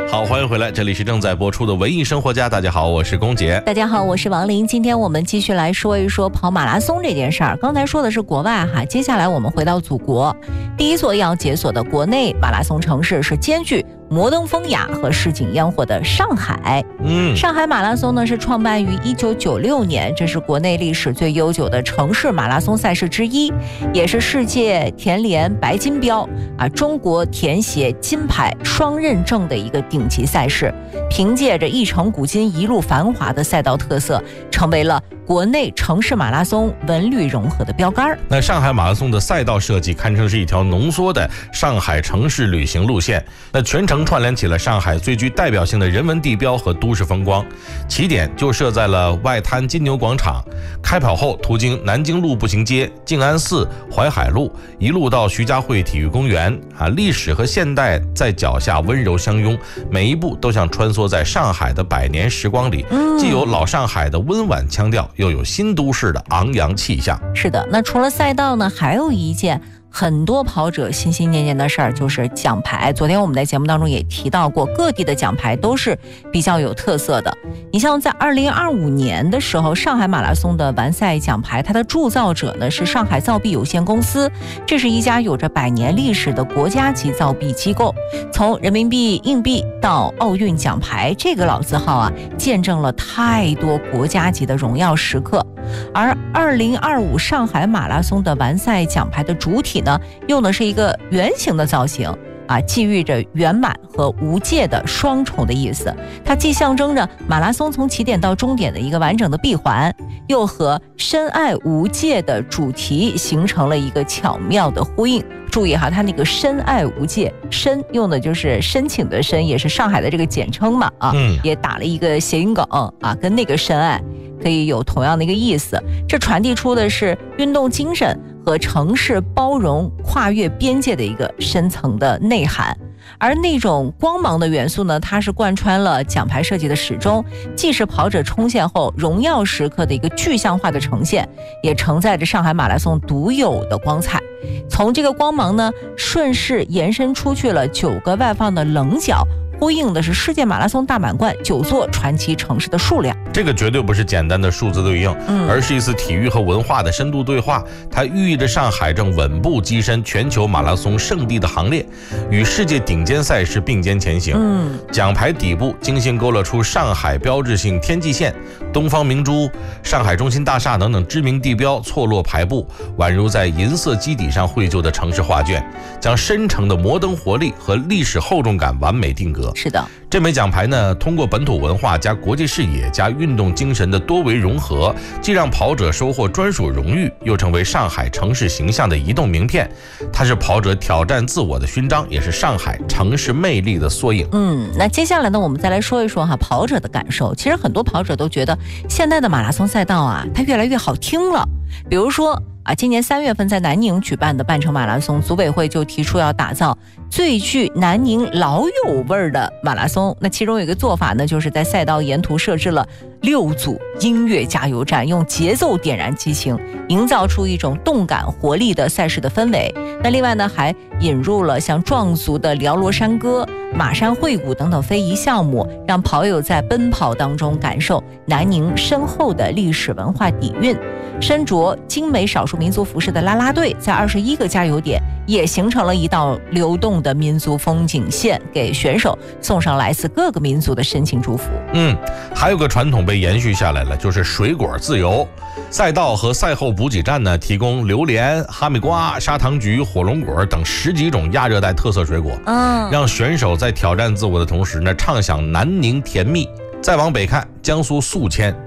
好，欢迎回来，这里是正在播出的文艺生活家。大家好，我是龚杰。 大家好，我是王琳。今天我们继续来说一说跑马拉松这件事儿。刚才说的是国外哈，接下来我们回到祖国。第一座要解锁的国内马拉松城市是兼具摩登风雅和市井烟火的上海。上海马拉松呢是创办于1996年，这是国内历史最悠久的城市马拉松赛事之一，也是世界田联白金标中国田协金牌双认证的一个顶级赛事。凭借着一城古今一路繁华的赛道特色，成为了国内城市马拉松文旅融合的标杆。 那上海马拉松的赛道设计堪称是一条浓缩的上海城市旅行路线，那全程串联起了上海最具代表性的人文地标和都市风光。起点就设在了外滩金牛广场，开跑后途经南京路步行街、静安寺、淮海路，一路到徐家汇体育公园历史和现代在脚下温柔相拥，每一步都像穿梭在上海的百年时光里，既有老上海的温婉腔调，又有新都市的昂扬气象。 是的，那除了赛道呢，还有一件很多跑者心心念念的事儿，就是奖牌。昨天我们在节目当中也提到过，各地的奖牌都是比较有特色的。你像在2025年的时候，上海马拉松的完赛奖牌，它的铸造者呢是上海造币有限公司，这是一家有着100年历史的国家级造币机构。从人民币硬币到奥运奖牌，这个老字号见证了太多国家级的荣耀时刻。而2025上海马拉松的完赛奖牌的主体呢，用的是一个圆形的造型寄寓着圆满和无界的双重的意思。它既象征着马拉松从起点到终点的一个完整的闭环，又和深爱无界的主题形成了一个巧妙的呼应。注意它那个深爱无界，深用的就是申请的申，也是上海的这个简称嘛也打了一个谐音梗跟那个深爱可以有同样的一个意思。这传递出的是运动精神和城市包容跨越边界的一个深层的内涵。而那种光芒的元素呢，它是贯穿了奖牌设计的始终，既是跑者冲线后荣耀时刻的一个具象化的呈现，也承载着上海马拉松独有的光彩。从这个光芒呢，顺势延伸出去了9个外放的棱角，呼应的是世界马拉松大满贯9座传奇城市的数量。 这个绝对不是简单的数字对应，而是一次体育和文化的深度对话。它寓意着上海正稳步跻身全球马拉松圣地的行列，与世界顶尖赛事并肩前行。奖牌底部精心勾勒出上海标志性天际线、东方明珠、上海中心大厦等等知名地标错落排布，宛如在银色基底上绘就的城市画卷，将深沉的摩登活力和历史厚重感完美定格。 是的， 这枚奖牌呢，通过本土文化加国际视野加运动精神的多维融合，既让跑者收获专属荣誉，又成为上海城市形象的移动名片。它是跑者挑战自我的勋章，也是上海城市魅力的缩影。 那接下来呢，我们再来说一说跑者的感受。其实很多跑者都觉得现在的马拉松赛道它越来越好听了。比如说今年3月份在南宁举办的半程马拉松，组委会就提出要打造最具南宁老友味儿的马拉松。那其中有一个做法呢，就是在赛道沿途设置了6组音乐加油站，用节奏点燃激情，营造出一种动感活力的赛事的氛围。那另外呢，还引入了像壮族的辽罗山歌、马山会鼓等等非遗项目，让跑友在奔跑当中感受南宁深厚的历史文化底蕴。身着精美少数民族服饰的啦啦队在21个加油点也形成了一道流动的民族风景线，给选手送上来自各个民族的深情祝福。 还有个传统被延续下来了，就是水果自由。赛道和赛后补给站呢，提供榴莲、哈密瓜、砂糖橘、火龙果等10几种亚热带特色水果，让选手在挑战自我的同时呢，畅享南宁甜蜜。再往北看，江苏宿迁